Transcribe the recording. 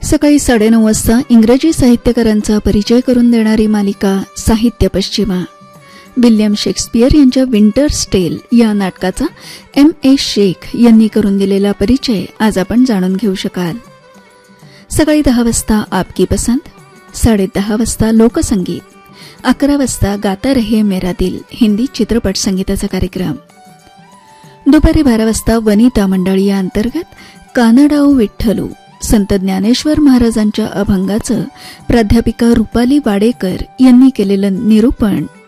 सकाळी 9:30 वाजता इंग्रजी साहित्यकारांचा परिचय करून देणारी मालिका साहित्य पश्चिमा. विल्यम शेक्सपियर यांच्या विंटर्स टेल या नाटकाचा M.A. शेख यांनी करून दिलेला परिचय आज आपण जाणून घेऊ शकाल. सकाळी 10 वाजता आपकी पसंद, 10:30 वाजता लोकसंगीत, 11 वाजता गाता रहे मेरा दिल हिंदी चित्रपट संगीताचा कार्यक्रम. दुपारी 12 वाजता वनिता मंडळी या अंतर्गत कानडाऊ विठ्ठलू संत ज्ञानेश्वर महाराजांच्या अभंगाचं प्राध्यापिका रुपाली वाडेकर यांनी केलेलं निरूपण